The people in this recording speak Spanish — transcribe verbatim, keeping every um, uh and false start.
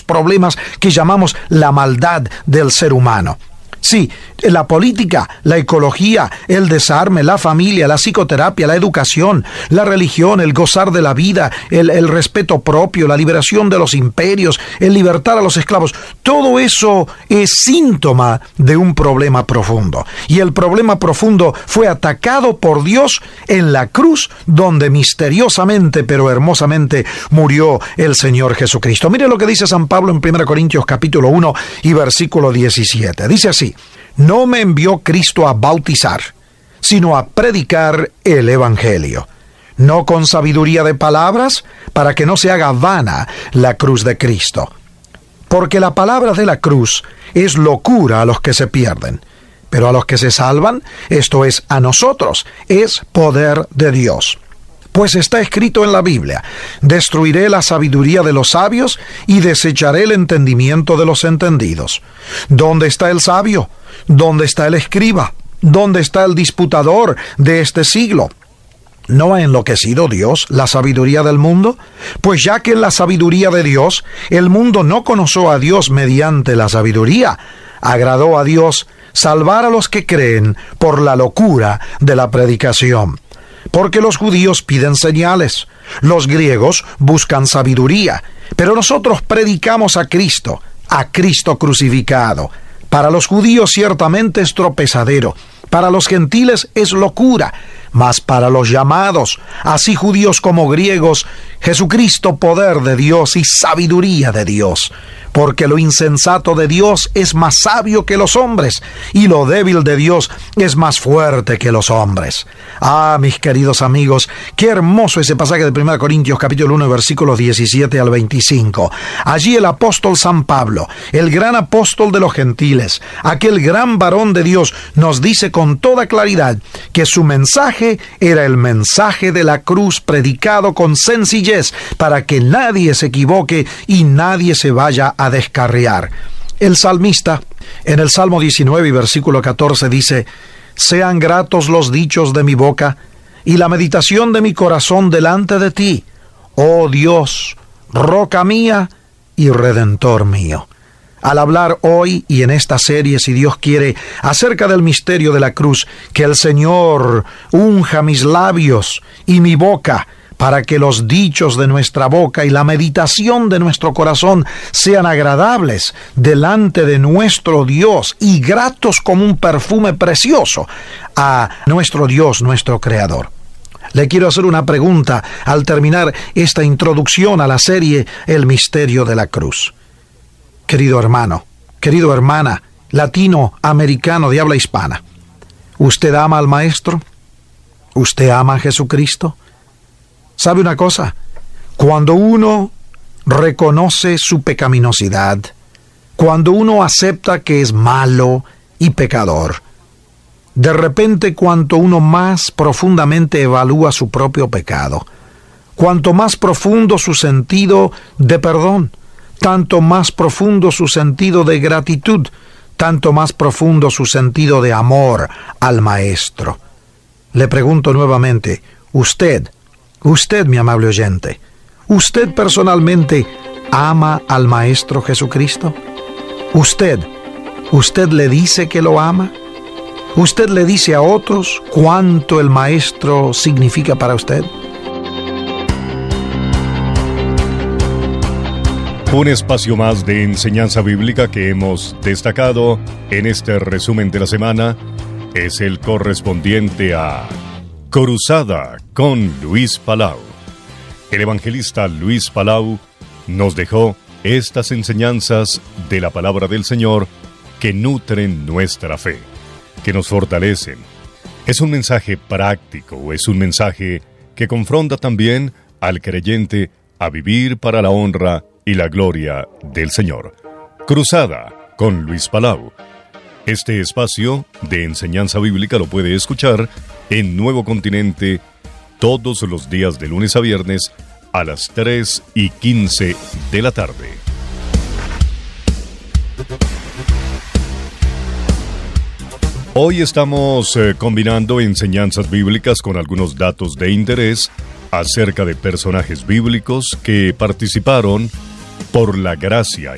problemas que llamamos la maldad del ser humano. Sí, la política, la ecología, el desarme, la familia, la psicoterapia, la educación, la religión, el gozar de la vida, el, el respeto propio, la liberación de los imperios, el libertar a los esclavos, todo eso es síntoma de un problema profundo. Y el problema profundo fue atacado por Dios en la cruz, donde misteriosamente pero hermosamente murió el Señor Jesucristo. Mire lo que dice San Pablo en primera Corintios capítulo uno y versículo diecisiete. Dice así: no me envió Cristo a bautizar, sino a predicar el Evangelio, no con sabiduría de palabras, para que no se haga vana la cruz de Cristo. Porque la palabra de la cruz es locura a los que se pierden, pero a los que se salvan, esto es, a nosotros, es poder de Dios. Pues está escrito en la Biblia: destruiré la sabiduría de los sabios y desecharé el entendimiento de los entendidos. ¿Dónde está el sabio? ¿Dónde está el escriba? ¿Dónde está el disputador de este siglo? ¿No ha enloquecido Dios la sabiduría del mundo? Pues ya que en la sabiduría de Dios el mundo no conoció a Dios mediante la sabiduría, agradó a Dios salvar a los que creen por la locura de la predicación. Porque los judíos piden señales, los griegos buscan sabiduría, pero nosotros predicamos a Cristo, a Cristo crucificado. Para los judíos ciertamente es tropezadero, para los gentiles es locura, mas para los llamados, así judíos como griegos, Jesucristo poder de Dios y sabiduría de Dios. Porque lo insensato de Dios es más sabio que los hombres, y lo débil de Dios es más fuerte que los hombres. Ah, mis queridos amigos, qué hermoso ese pasaje de primera Corintios capítulo uno, versículos diecisiete al veinticinco. Allí el apóstol San Pablo, el gran apóstol de los gentiles, aquel gran varón de Dios, nos dice con toda claridad que su mensaje era el mensaje de la cruz predicado con sencillez, para que nadie se equivoque y nadie se vaya a descarriar. El salmista, en el Salmo diecinueve y versículo catorce, dice: sean gratos los dichos de mi boca y la meditación de mi corazón delante de ti, oh Dios, roca mía y redentor mío. Al hablar hoy y en esta serie, si Dios quiere, acerca del misterio de la cruz, que el Señor unja mis labios y mi boca, para que los dichos de nuestra boca y la meditación de nuestro corazón sean agradables delante de nuestro Dios y gratos como un perfume precioso a nuestro Dios, nuestro Creador. Le quiero hacer una pregunta al terminar esta introducción a la serie El misterio de la cruz. Querido hermano, querido hermana, latinoamericano de habla hispana, ¿usted ama al Maestro? ¿Usted ama a Jesucristo? ¿Sabe una cosa? Cuando uno reconoce su pecaminosidad, cuando uno acepta que es malo y pecador, de repente cuanto uno más profundamente evalúa su propio pecado, cuanto más profundo su sentido de perdón, tanto más profundo su sentido de gratitud, tanto más profundo su sentido de amor al Maestro. Le pregunto nuevamente, usted, Usted, mi amable oyente, ¿usted personalmente ama al Maestro Jesucristo? ¿Usted, usted le dice que lo ama? ¿Usted le dice a otros cuánto el Maestro significa para usted? Un espacio más de enseñanza bíblica que hemos destacado en este resumen de la semana es el correspondiente a Cruzada con Luis Palau. El evangelista Luis Palau nos dejó estas enseñanzas de la palabra del Señor que nutren nuestra fe, que nos fortalecen. Es un mensaje práctico, es un mensaje que confronta también al creyente a vivir para la honra y la gloria del Señor. Cruzada con Luis Palau. Este espacio de enseñanza bíblica lo puede escuchar en Nuevo Continente todos los días de lunes a viernes a las tres y quince de la tarde. Hoy estamos eh, combinando enseñanzas bíblicas con algunos datos de interés acerca de personajes bíblicos que participaron por la gracia